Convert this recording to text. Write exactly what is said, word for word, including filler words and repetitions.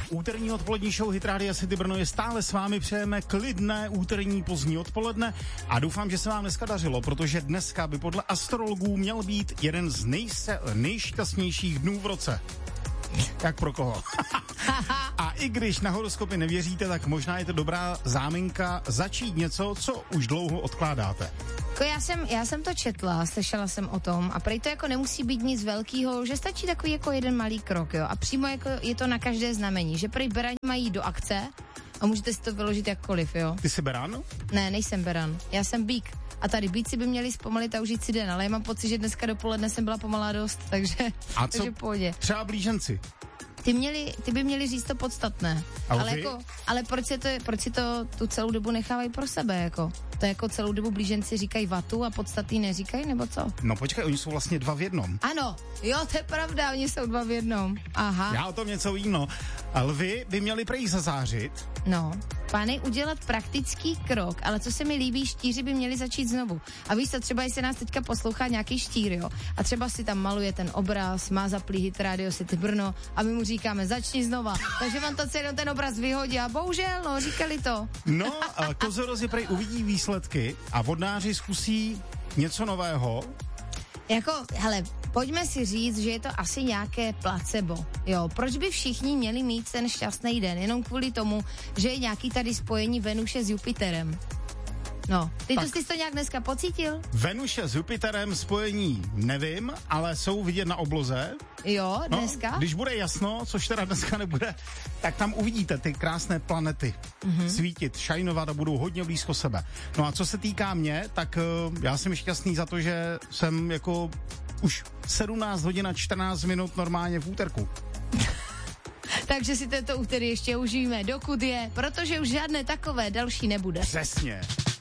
Úterní odpolední show Hit Rádia City Brno je stále s vámi, přejeme klidné úterní pozdní odpoledne a doufám, že se vám dneska dařilo, protože dneska by podle astrologů měl být jeden z nejse, nejšťastnějších dnů v roce. Jak pro koho? A i když na horoskopy nevěříte, tak možná je to dobrá záminka začít něco, co už dlouho odkládáte. Jako já jsem, já jsem to četla, slyšela jsem o tom a prej to jako nemusí být nic velkého, že stačí takový jako jeden malý krok, jo. A přímo jako je to na každé znamení, že prej berani mají do akce a můžete si to vyložit jakkoliv, jo. Ty jsi beran? Ne, nejsem beran, já jsem bík. A tady bíci by měli zpomalit a užít si den, ale já mám pocit, že dneska dopoledne jsem byla pomalá dost, takže, a co takže pohodě. Třeba blíženci? Ty, měli, ty by měli říct to podstatné. Ale, jako, ale proč, si to, proč si to tu celou dobu nechávají pro sebe, jako? To je jako celou dobu blíženci říkají vatu a podstatný neříkají, nebo co? No počkej, oni jsou vlastně dva v jednom. Ano, jo, to je pravda, oni jsou dva v jednom. Aha. Já o tom něco vím, no. Lvy by měli prej zazářit. No, pány, udělat praktický krok, ale co se mi líbí, štíři by měli začít znovu. A víš co, třeba jestli nás teďka poslouchá nějaký štír, jo, a třeba si tam maluje ten obraz, má zaplý Hit Radio City Brno a my mu říkáme, začni znova. Takže vám to celý ten obraz vyhodí a bohužel, no, říkali to. No, kozorozi prej uvidí výsledky a vodnáři zkusí něco nového. Jako, hele, pojďme si říct, že je to asi nějaké placebo, jo. Proč by všichni měli mít ten šťastný den? Jenom kvůli tomu, že je nějaký tady spojení Venuše s Jupiterem. No, ty to jsi to nějak dneska pocítil? Venuše s Jupiterem spojení nevím, ale jsou vidět na obloze. Jo, dneska? No, když bude jasno, což teda dneska nebude, tak tam uvidíte ty krásné planety mm-hmm. svítit, šajnovat a budou hodně blízko sebe. No a co se týká mě, tak uh, já jsem šťastný za to, že jsem jako už sedmnáct hodin a čtrnáct minut normálně v úterku. Takže si tento úterý ještě užijeme, dokud je, protože už žádné takové další nebude. Přesně.